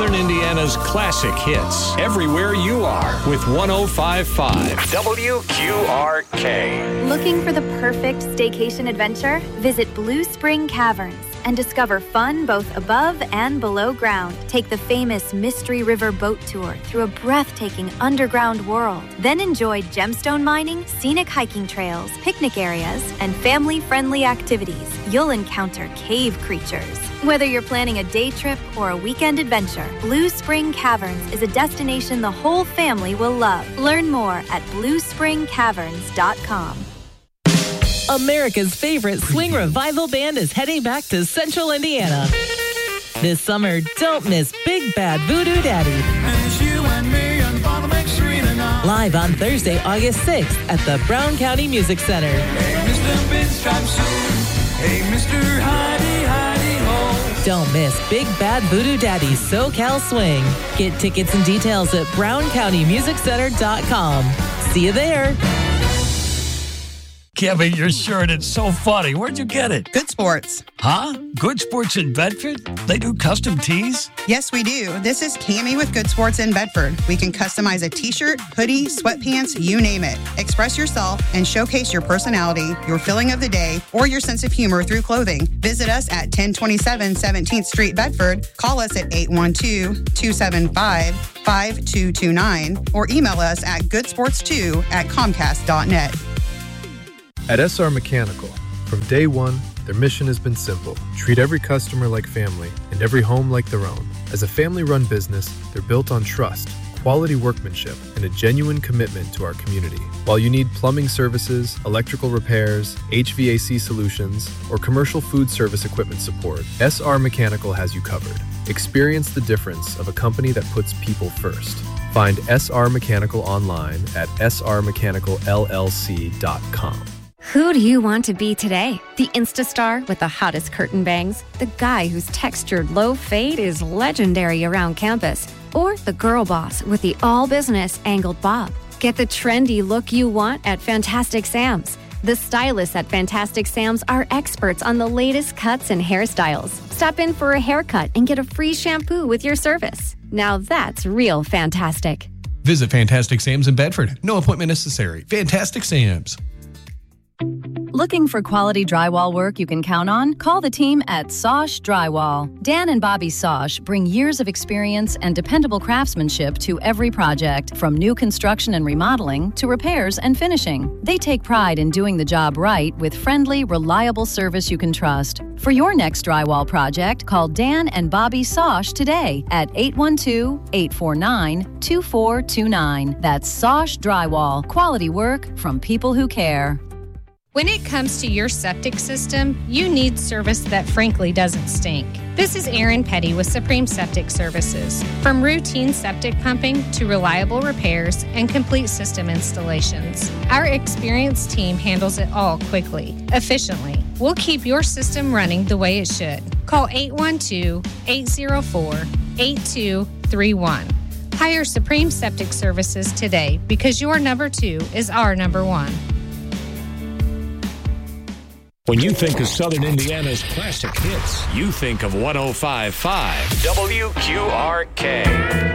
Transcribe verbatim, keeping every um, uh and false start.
Southern Indiana's classic hits everywhere you are with one oh five point five W Q R K. Looking for the perfect staycation adventure? Visit Blue Spring Caverns and discover fun both above and below ground. Take the famous Mystery River boat tour through a breathtaking underground world. Then enjoy gemstone mining, scenic hiking trails, picnic areas, and family-friendly activities. You'll encounter cave creatures. Whether you're planning a day trip or a weekend adventure, Blue Spring Caverns is a destination the whole family will love. Learn more at blue spring caverns dot com. America's favorite swing revival band is heading back to Central Indiana. This summer, don't miss Big Bad Voodoo Daddy. Live on Thursday, August sixth at the Brown County Music Center. Hey, Mister Pinstripe Suit. Hey, Mister Heidi, Heidi Ho. Don't miss Big Bad Voodoo Daddy SoCal Swing. Get tickets and details at brown county music center dot com. See you there. Kevin, your shirt, it's so funny. Where'd you get it? Good Sports. Huh? Good Sports in Bedford? They do custom tees? Yes, we do. This is Cammie with Good Sports in Bedford. We can customize a t-shirt, hoodie, sweatpants, you name it. Express yourself and showcase your personality, your feeling of the day, or your sense of humor through clothing. Visit us at ten twenty-seven seventeenth Street, Bedford. Call us at eight one two, two seven five, five two two nine or email us at goodsports two at comcast dot net. At S R Mechanical, from day one, their mission has been simple. Treat every customer like family and every home like their own. As a family-run business, they're built on trust, quality workmanship, and a genuine commitment to our community. While you need plumbing services, electrical repairs, H V A C solutions, or commercial food service equipment support, S R Mechanical has you covered. Experience the difference of a company that puts people first. Find S R Mechanical online at s r mechanical l l c dot com. Who do you want to be today? The Insta star with the hottest curtain bangs? The guy whose textured low fade is legendary around campus? Or the girl boss with the all-business angled bob? Get the trendy look you want at Fantastic Sam's. The stylists at Fantastic Sam's are experts on the latest cuts and hairstyles. Stop in for a haircut and get a free shampoo with your service. Now that's real fantastic. Visit Fantastic Sam's in Bedford. No appointment necessary. Fantastic Sam's. Looking for quality drywall work you can count on? Call the team at Sosh Drywall. Dan and Bobby Sosh bring years of experience and dependable craftsmanship to every project, from new construction and remodeling to repairs and finishing. They take pride in doing the job right with friendly, reliable service you can trust. For your next drywall project, call Dan and Bobby Sosh today at eight one two, eight four nine, two four two nine. That's Sosh Drywall. Quality work from people who care. When it comes to your septic system, you need service that frankly doesn't stink. This is Erin Petty with Supreme Septic Services. From routine septic pumping to reliable repairs and complete system installations, our experienced team handles it all quickly, efficiently. We'll keep your system running the way it should. Call eight one two, eight zero four, eight two three one. Hire Supreme Septic Services today because your number two is our number one. When you think of Southern Indiana's classic hits, you think of one oh five point five W Q R K.